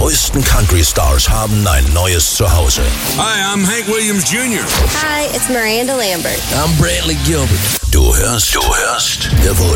neuesten Country-Stars haben ein neues Zuhause. Hi, I'm Hank Williams Jr. Hi, it's Miranda Lambert. I'm Brantley Gilbert. Du hörst The Voice.